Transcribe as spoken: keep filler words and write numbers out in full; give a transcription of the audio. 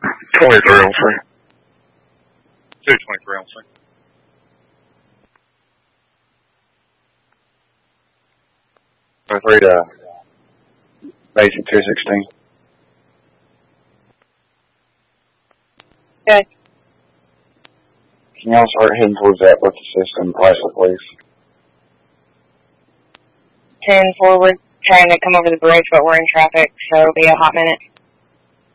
twenty-three on three. two twenty-three on three. twenty-three to basic two sixteen. Okay. Can y'all start heading towards that with the system, Chrysler, please? ten forward, trying to come over the bridge, but we're in traffic, so it'll be a hot minute.